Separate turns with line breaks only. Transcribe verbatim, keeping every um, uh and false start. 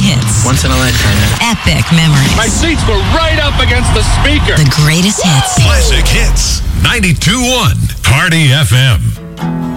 hits.
Once in a lifetime.
Epic memories.
My seats were right up against the speaker.
The greatest hits.
Classic Hits. ninety-two point one Party F M.